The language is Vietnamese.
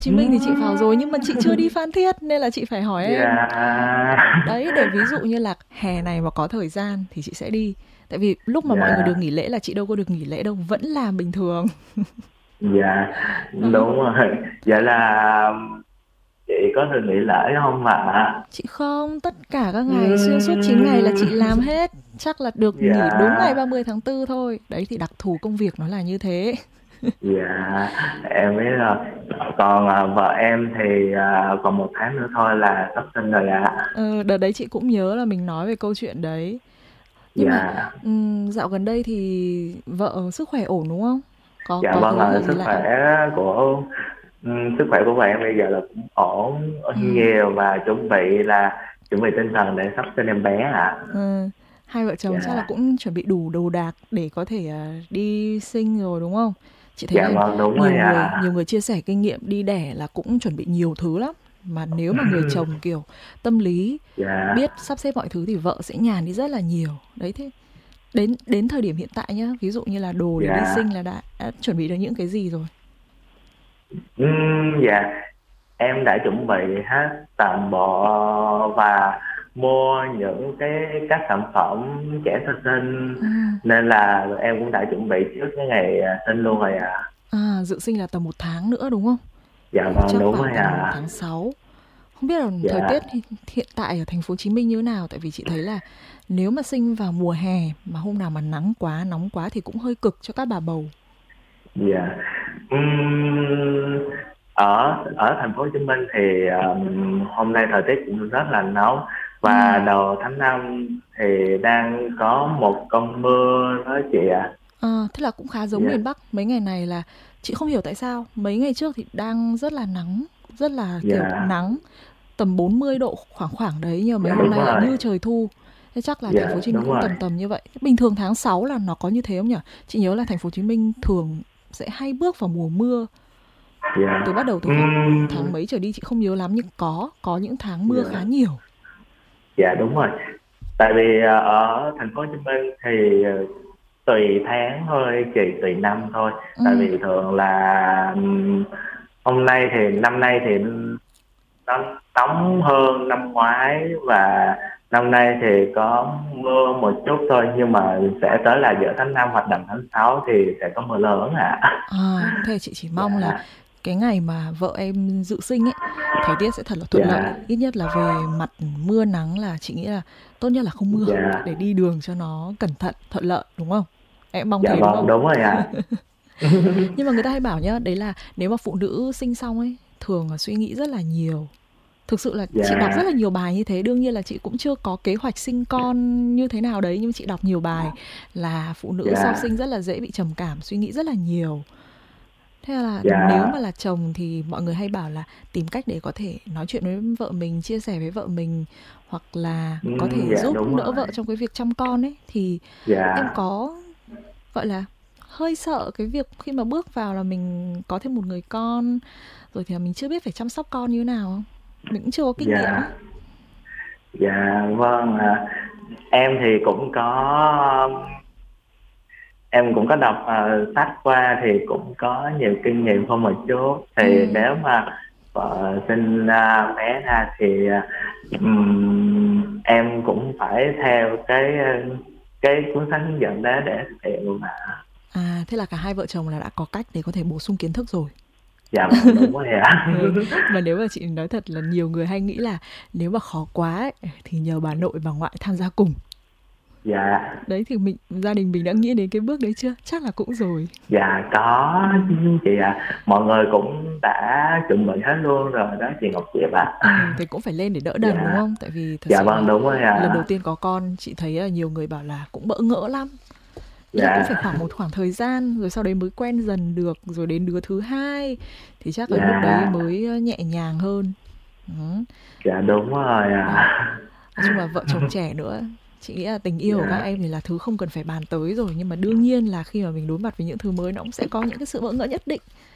Chí Minh thì chị vào rồi nhưng mà chị chưa đi Phan Thiết nên là chị phải hỏi em. Dạ. Đấy, để ví dụ như là hè này mà có thời gian thì chị sẽ đi. Tại vì lúc mà mọi người được Dạ. nghỉ lễ là chị đâu có được nghỉ lễ đâu, vẫn làm bình thường. Dạ. Đó. Đúng rồi. Vậy là chị có được nghỉ lễ không ạ? Chị không, tất cả các ngày xuyên suốt 9 ngày là chị làm Ừm. hết. Chắc là được nghỉ đúng ngày Dạ. 30 tháng 4 thôi. Đấy thì đặc thù công việc nó là như thế. Dạ, em biết rồi. Còn vợ em thì còn 1 tháng nữa thôi là sắp sinh rồi ạ. Ờ, đợt đấy chị cũng nhớ là mình nói về câu chuyện đấy. Nhưng mà Dạ. dạo gần đây thì vợ sức khỏe ổn đúng không? Dạ Có vâng dấu hiệu ạ, gì lạ không? của sức khỏe của vợ em bây giờ là cũng ổn hơn Ừm, nhiều, và chuẩn bị tinh thần để sắp sinh em bé ạ. ờ, hai vợ chồng chắc là Dạ. cũng chuẩn bị đủ đồ đạc để có thể đi sinh rồi đúng không? Chị thấy Dạ là vâng, đúng rồi nhiều người ạ. chia sẻ kinh nghiệm đi đẻ là cũng chuẩn bị nhiều thứ lắm. Mà nếu mà người chồng kiểu tâm lý Dạ. biết sắp xếp mọi thứ thì vợ sẽ nhàn đi rất là nhiều. Đấy thế đến đến thời điểm hiện tại nhá, ví dụ như là đồ để đi Dạ. sinh là đã chuẩn bị được những cái gì rồi? Dạ, em đã chuẩn bị hết toàn bộ và mua những các sản phẩm trẻ sơ sinh, Ừm. nên là em cũng đã chuẩn bị trước cái ngày sinh luôn rồi ạ. À, dự sinh là tầm 1 tháng nữa đúng không? Dạ vâng, Chắc đúng vào rồi tầm ạ. tháng 6. Không biết là thời Dạ. tiết hiện tại ở thành phố Hồ Chí Minh như thế nào, tại vì chị thấy là nếu mà sinh vào mùa hè mà hôm nào mà nắng quá, nóng quá thì cũng hơi cực cho các bà bầu. Dạ. Ừm, ở ở thành phố Hồ Chí Minh thì hôm nay thời tiết cũng rất là nóng, và Ừm. đầu tháng 5 thì đang có một cơn mưa đó chị ạ. Thế là cũng khá giống Dạ. miền Bắc. Mấy ngày này là chị không hiểu tại sao, mấy ngày trước thì đang rất là nắng, rất là kiểu Dạ. nắng tầm 40 độ khoảng khoảng đấy nhưng mà mấy Dạ hôm đúng nay lại rồi. như trời thu. Thế chắc là thành phố Dạ Hồ Chí Minh đúng cũng rồi. tầm tầm như vậy. Bình thường tháng 6 là nó có như thế không nhỉ? Chị nhớ là thành phố Hồ Chí Minh thường sẽ hay bước vào mùa mưa từ bắt Dạ. đầu từ khoảng tháng mấy trở đi chị không nhớ lắm nhưng có những tháng mưa khá Dạ. nhiều. Dạ đúng rồi. Tại vì ở thành phố Hồ Chí Minh thì tùy tháng thôi chị, tùy năm thôi. Ừ. Tại vì thường là năm nay thì nó nóng hơn năm ngoái, và năm nay thì có mưa một chút thôi, nhưng mà sẽ tới là giữa tháng 5 hoặc đầu tháng 6 thì sẽ có mưa lớn ạ. Thế chị chỉ mong là Dạ. cái ngày mà vợ em dự sinh ấy thời tiết sẽ thật là thuận lợi, Dạ. ít nhất là về mặt mưa nắng là chị nghĩ là tốt nhất là không mưa Dạ. để đi đường cho nó cẩn thận thuận lợi đúng không? Em mong Dạ thế đúng vâng, không? đúng rồi ạ. Nhưng mà người ta hay bảo nhá, đấy là nếu mà phụ nữ sinh xong ấy thường là suy nghĩ rất là nhiều. Thực sự là chị đọc rất Dạ. là nhiều bài như thế, đương nhiên là chị cũng chưa có kế hoạch sinh con như thế nào đấy nhưng chị đọc nhiều bài là phụ nữ sau Dạ. sinh rất là dễ bị trầm cảm, suy nghĩ rất là nhiều. Thế là nếu Dạ. mà là chồng thì mọi người hay bảo là tìm cách để có thể nói chuyện với vợ mình, chia sẻ với vợ mình hoặc là có thể Dạ giúp đúng đỡ rồi. vợ trong cái việc chăm con ấy thì em Dạ. có gọi là hơi sợ cái việc khi mà bước vào là mình có thêm một người con rồi thì là mình chưa biết phải chăm sóc con như thế nào không? Mình cũng chưa có kinh nghiệm ấy. Dạ. Dạ vâng em thì em cũng có đọc sách qua, thì cũng có nhiều kinh nghiệm hơn một chút. Ừ. Thì nếu mà vợ sinh bé ra thì em cũng phải theo cái cuốn sách hướng dẫn đó để thực hiện luôn ạ. Thế là cả hai vợ chồng là đã có cách để có thể bổ sung kiến thức rồi. Dạ vâng, đúng rồi ạ. Ừ. Mà nếu mà chị nói thật là nhiều người hay nghĩ là nếu mà khó quá ấy, thì nhờ bà nội bà ngoại tham gia cùng. Dạ. Đấy thì gia đình mình đã nghĩ đến cái bước đấy chưa? Chắc là cũng rồi. Dạ có chứ chị ạ, mọi người cũng đã chuẩn bị hết luôn rồi đó chị Ngọc Diệp ạ. Thì cũng phải lên để đỡ đần đúng Dạ. không? Tại vì thật Dạ sự vâng, là đúng rồi lần đầu ạ. tiên có con chị thấy là nhiều người bảo là cũng bỡ ngỡ lắm. Ý là cũng phải Dạ. khoảng một khoảng thời gian rồi sau đấy mới quen dần được rồi đến đứa thứ hai thì chắc là lúc đấy Dạ. mới nhẹ nhàng hơn. Ừ. Dạ đúng rồi Đó. ạ. Nói chung là vợ chồng trẻ nữa chị nghĩ là tình yêu của các Dạ. em thì là thứ không cần phải bàn tới rồi nhưng mà đương nhiên là khi mà mình đối mặt với những thứ mới nó cũng sẽ có những cái sự bỡ ngỡ nhất định